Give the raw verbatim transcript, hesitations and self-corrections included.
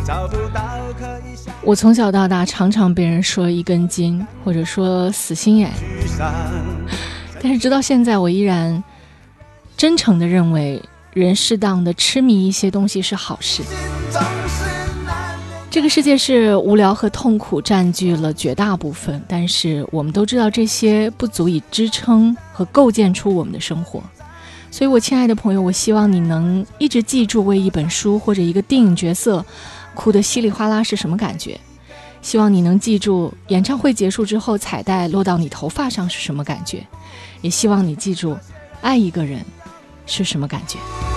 我从小到大常常被人说一根筋，或者说死心眼，但是直到现在我依然真诚地认为人适当的痴迷一些东西是好事。这个世界是无聊和痛苦占据了绝大部分，但是我们都知道这些不足以支撑和构建出我们的生活。所以我亲爱的朋友，我希望你能一直记住为一本书或者一个电影角色哭得稀里哗啦是什么感觉，希望你能记住演唱会结束之后彩带落到你头发上是什么感觉，也希望你记住爱一个人是什么感觉。